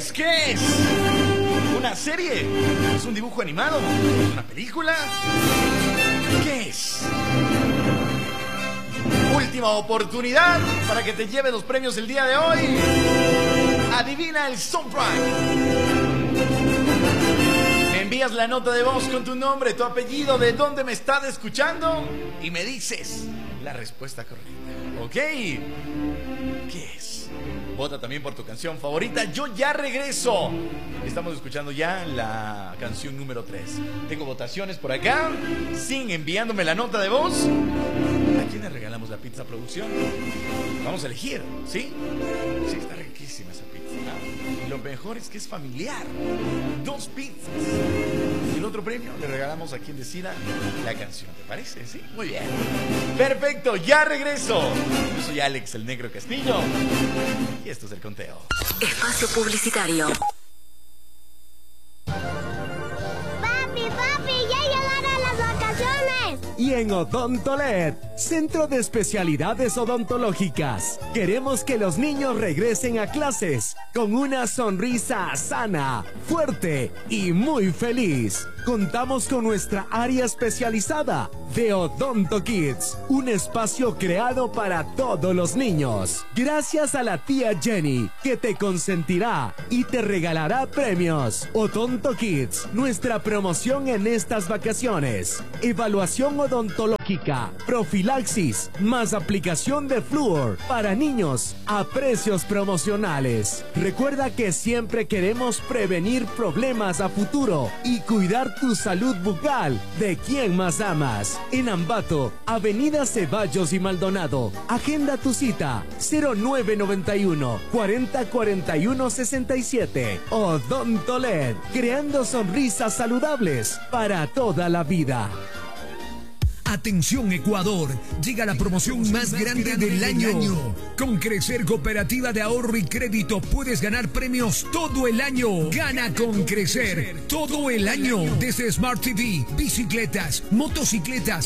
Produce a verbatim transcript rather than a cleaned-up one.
es? ¿Qué es? ¿Una serie? ¿Es un dibujo animado? ¿Es una película? ¿Qué es? Última oportunidad para que te lleves los premios el día de hoy. Adivina el soundtrack. Me envías la nota de voz con tu nombre, tu apellido, de dónde me estás escuchando y me dices la respuesta correcta. ¿Ok? ¿Qué es? Vota también por tu canción favorita. Yo ya regreso. Estamos escuchando ya la canción número tres. Tengo votaciones por acá. Siguen enviándome la nota de voz. ¿A quién le regalamos la pizza, producción? Vamos a elegir, ¿sí? Sí, está riquísima esa pizza. Y lo mejor es que es familiar. Dos pizzas. Y el otro premio le regalamos a quien decida la canción. ¿Te parece? ¿Sí? Muy bien. Perfecto, ya regreso. Yo soy Alex, el Negro Castillo. Y esto es el conteo. Espacio publicitario. Papi, papi, ya llegaron las vacaciones. Y en Odontolet, Centro de Especialidades Odontológicas, queremos que los niños regresen a clases con una sonrisa sana, fuerte y muy feliz. Contamos con nuestra área especializada de Odonto Kids, un espacio creado para todos los niños. Gracias a la tía Jenny, que te consentirá y te regalará premios. Odonto Kids, nuestra promoción en estas vacaciones. Evaluación odontológica, profilaxis, más aplicación de flúor para niños a precios promocionales. Recuerda que siempre queremos prevenir problemas a futuro y cuidar tu salud bucal de quien más amas. En Ambato, Avenida Ceballos y Maldonado. Agenda tu cita cero nueve noventa y uno, cuarenta cuarenta y uno sesenta y siete. Odontolet, creando sonrisas saludables para toda la vida. Atención Ecuador, llega la promoción más grande del año. Con Crecer Cooperativa de Ahorro y Crédito puedes ganar premios todo el año. Gana con Crecer todo el año. Desde Smart T V, bicicletas, motocicletas,